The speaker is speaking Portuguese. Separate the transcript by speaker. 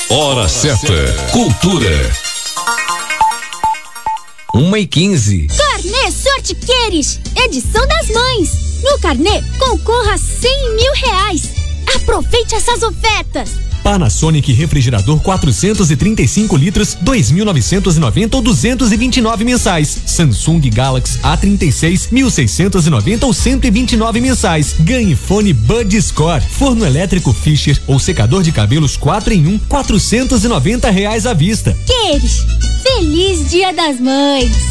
Speaker 1: Hora certa. Cultura.
Speaker 2: 1h15.
Speaker 3: Carnê Sortiqueires, edição das mães. No carnê, concorra a R$100.000. Aproveite essas ofertas.
Speaker 4: Panasonic refrigerador 435 litros, 2.990 ou 229 mensais. Samsung Galaxy A36, 1.690 ou 129 mensais. Ganhe fone Bud Score, forno elétrico Fischer ou secador de cabelos 4 em 1, R$490 à vista.
Speaker 3: Queires, feliz Dia das Mães.